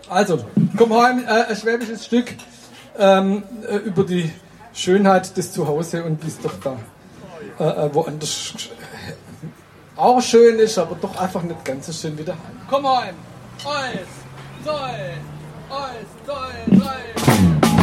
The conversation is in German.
Also, komm heim, ein schwäbisches Stück über die Schönheit des Zuhause und wie es doch da woanders auch schön ist, aber doch einfach nicht ganz so schön wie daheim. Komm heim! 1, 2, 1, 2, 3.